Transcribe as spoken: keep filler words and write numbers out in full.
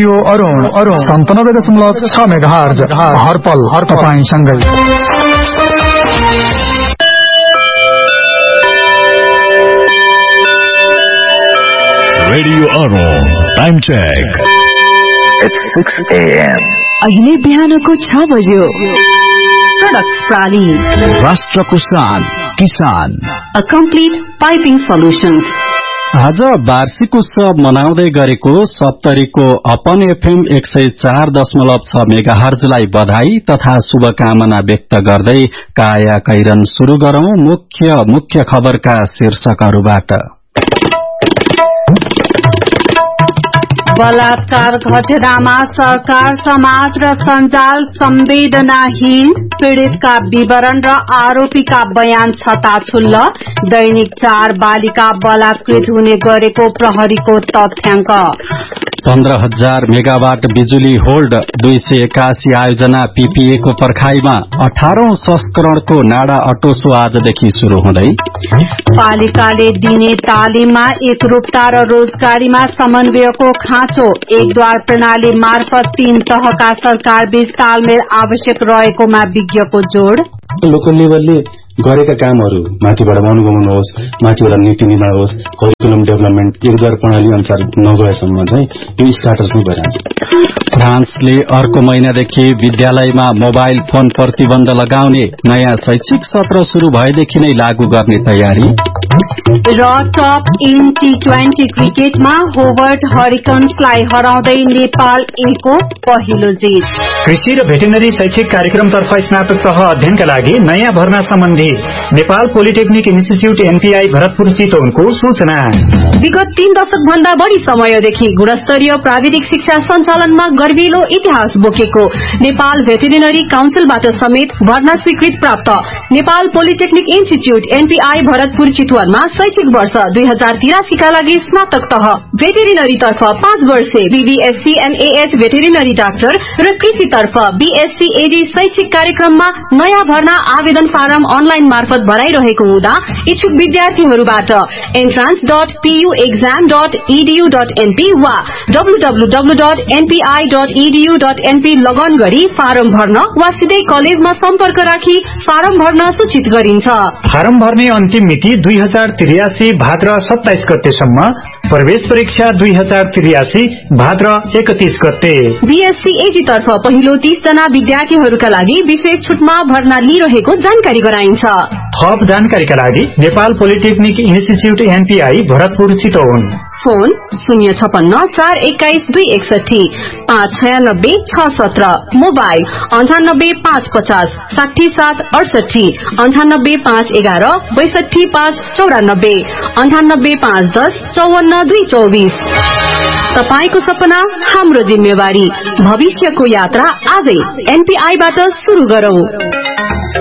Radio Arun Arun सन्तानब्बे दशमलव छ megahertz हरपल her तपाईंसँगै। Radio Arun time check. It's six a m अहिले बिहानको छ बज्यो। सडक प्राली राष्ट्रको शान किसान A complete piping solutions। आज वार्षिक उत्सव मनाउँदै गरेको सप्तरीको अपन एफएम एक सय चार दशमलव छ मेगाहर्जलाई बधाई तथा शुभकामना व्यक्त गर्दै काया कैरन शुरू गरौं मुख्य मुख्य खबरका शीर्षकहरूबाट। बलात्कार घटनामा सरकार समाज र सञ्जाल संवेदनाहीन, पीड़ितका विवरण र आरोपीका बयान छताछुल्ल, दैनिक चार बालिका बलात्कृत हुने गरेको प्रहरीको तथ्याङ्क। पन्ध्र हजार मेगावाट बिजुली होल्ड, दुई सय एकासी आयोजना पीपीए को पर्खाईमा अठारौं संस्करणको नाडा अटो शो आजदेखि शुरू हुँदै। पालिकाले दिने तालिममा एकरूपता र रोजगारीमा समन्वयको खाँचो, एकद्वार प्रणाली मार्फत तीन तहका सरकार बीच तालमेल आवश्यक रहेकोमा विज्ञको जोड़। लोकल लेभलले गरेका कामहरू माथिबाट अनुगमन होस्, माथिबाट नीति निर्माण होस्, करिकुलम डेभलपमेन्ट एकद्वार प्रणाली अनुसार नगएसम्म चाहिँ यो स्टार्टर्स नै भइरहन्छ। फ्रान्सले अर्को महिनादेखि विद्यालयमा मोबाइल फोन प्रतिबन्ध लगाउने, नयाँ शैक्षिक सत्र शुरू भएदेखि नै लागू गर्ने तयारी। र टप इन टी ट्वेन्टी क्रिकेटमा होवर्ड हरिकन्सलाई हराउँदै नेपाल एको पहिलो जित। कृषि र भेटेनरी शैक्षिक कार्यक्रमतर्फ स्नातक तह अध्ययनका लागि नयाँ भर्ना सम्बन्धी Nepal polytechnic institute NPI Bharatpur चितवनको सूचना। विगत तीन दशक भन्दा बढ़ी समयदेखि गुणस्तरीय प्राविधिक शिक्षा सञ्चालनमा गर्विलो इतिहास बोकेको नेपाल भेटेरिनरी काउन्सिलबाट समेत भर्ना स्वीकृत प्राप्त Nepal polytechnic institute NPI Bharatpur चितवनमा शैक्षिक वर्ष दुई हजार तिरासी का लागि स्नातक तह भेटेरिनरी तर्फ पाँच वर्षे बीबीएससी एनएएच भेटेरिनरी डाक्टर र कृषि तर्फ बीएससी एडी शैक्षिक कार्यक्रममा नयाँ भर्ना आवेदन फारम अनलाइन मार्फत भराइरहेको हुँदा इच्छुक विद्यार्थीहरूबाट entrance dot PU exam dot इडीयू dot NP वा W W W dot NPI dot इडीयू dot NP लगन गरी फारम भर्न वा सिधै कलेजमा सम्पर्क राखी फारम भर्न सूचित गरिन्छ। फारम भर्ने अन्तिम मिति दुई हजार त्रियासी भाद्र सत्ताइस गतेसम्म, प्रवेश परीक्षा दुई हजार त्रियासी भाद्र एकतीस गते। बीएससी एजी तर्फ पहिलो तीस जना विद्यार्थीहरूका लागि विशेष छुटमा भर्ना लिइरहेको जानकारी गराइन्छ। थप जानकारीका लागि Nepal polytechnic institute NPI Bharatpur Chitwan. Phone शून्य छपन्न चार एक्काइस दुई एकसठी पाँच छयानब्बे छ सत्र। मोबाइल अन्ठानब्बे पाँच पचास साठी सात अडसठी, अन्ठानब्बे पाँच एघार बैसठी पाँच चौरानब्बे, अन्ठानब्बे पाँच दस चौवन्न दुई चौबीस। तपाईको सपना हाम्रो जिम्मेवारी, भविष्यको यात्रा आजै एनपीआईबाट शुरू गरौं।